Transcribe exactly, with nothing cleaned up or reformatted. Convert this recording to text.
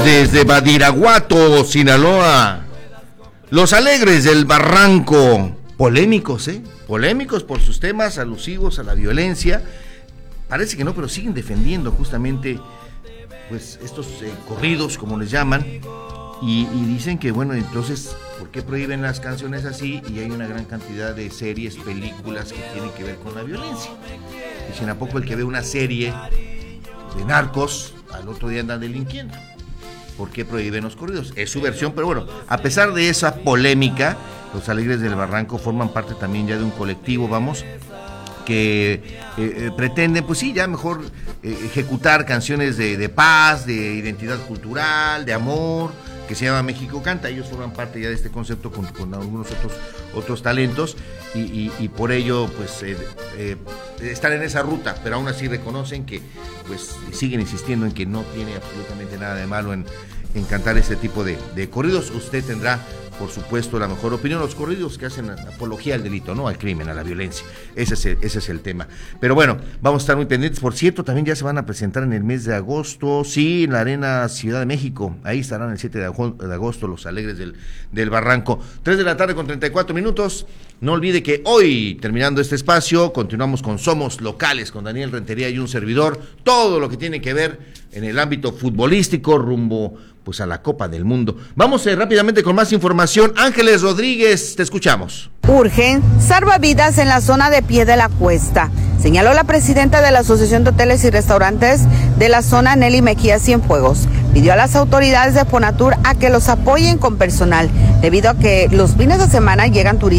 desde Badiraguato, Sinaloa. Los Alegres del Barranco, polémicos, ¿eh? Polémicos por sus temas alusivos a la violencia. Parece que no, pero siguen defendiendo justamente pues estos eh, corridos, como les llaman, y, y dicen que, bueno, entonces, ¿por qué prohíben las canciones así? Y hay una gran cantidad de series, películas que tienen que ver con la violencia. Dicen, ¿a poco el que ve una serie de narcos al otro día anda delinquiendo? ¿Por qué prohíben los corridos? Es su versión, pero bueno, a pesar de esa polémica, los Alegres del Barranco forman parte también ya de un colectivo, vamos, que eh, eh, pretenden, pues sí, ya mejor eh, ejecutar canciones de, de paz, de identidad cultural, de amor, que se llama México Canta. Ellos forman parte ya de este concepto con, con algunos otros otros talentos y, y, y por ello pues eh, eh, están en esa ruta, pero aún así reconocen que pues siguen insistiendo en que no tiene absolutamente nada de malo en, en cantar este tipo de, de corridos. Usted tendrá, por supuesto, la mejor opinión. Los corridos que hacen apología al delito, no al crimen, a la violencia. Ese es el, ese es el tema. Pero bueno, vamos a estar muy pendientes. Por cierto, también ya se van a presentar en el mes de agosto, sí, en la Arena Ciudad de México. Ahí estarán el siete de agosto los Alegres del, del Barranco. tres de la tarde con treinta y cuatro minutos. No olvide que hoy, terminando este espacio, continuamos con Somos Locales, con Daniel Rentería y un servidor. Todo lo que tiene que ver en el ámbito futbolístico rumbo pues a la Copa del Mundo. Vamos eh, rápidamente con más información. Ángeles Rodríguez, te escuchamos. Urgen salvavidas en la zona de Pie de la Cuesta, señaló la presidenta de la Asociación de Hoteles y Restaurantes de la zona, Nelly Mejía Cienfuegos. Pidió a las autoridades de Fonatur a que los apoyen con personal, debido a que los fines de semana llegan turistas